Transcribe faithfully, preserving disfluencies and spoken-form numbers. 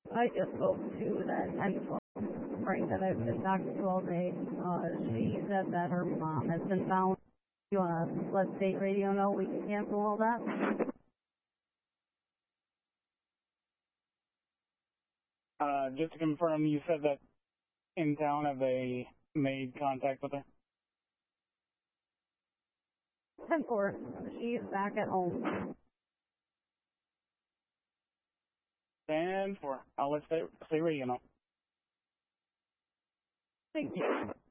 I just spoke to that ten twelve Frank that I've been talking to all day. Uh, she said that her mom has been found. You want to let state radio know we can cancel all that? Uh, just to confirm, you said that in town, have they made contact with her? ten four, she's back at home. ten four, I'll let state, state radio know. Thank you.